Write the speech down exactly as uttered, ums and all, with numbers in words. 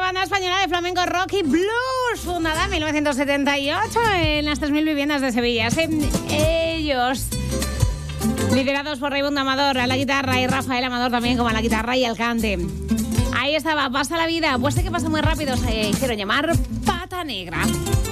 banda española de flamenco rock y blues, fundada en mil novecientos setenta y ocho en las tres mil viviendas de Sevilla. Ellos, liderados por Raimundo Amador a la guitarra y Rafael Amador también como a la guitarra y el cante. Ahí estaba, Pasa la vida, pues sé que pasa muy rápido, se hicieron llamar Pata Negra.